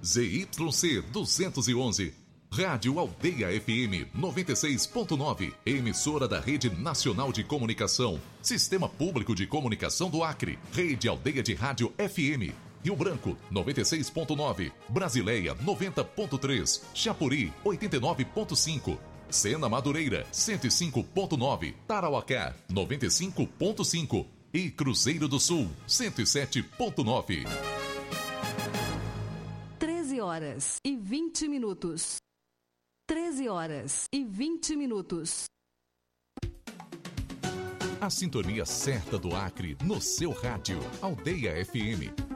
ZYC 211. Rádio Aldeia FM 96.9, emissora da Rede Nacional de Comunicação, Sistema Público de Comunicação do Acre, Rede Aldeia de Rádio FM, Rio Branco 96.9, Brasileia 90.3, Chapuri 89.5, Sena Madureira 105.9, Tarauacá 95.5 e Cruzeiro do Sul 107.9. 13 horas e 20 minutos. 13 horas e 20 minutos. A sintonia certa do Acre no seu rádio. Aldeia FM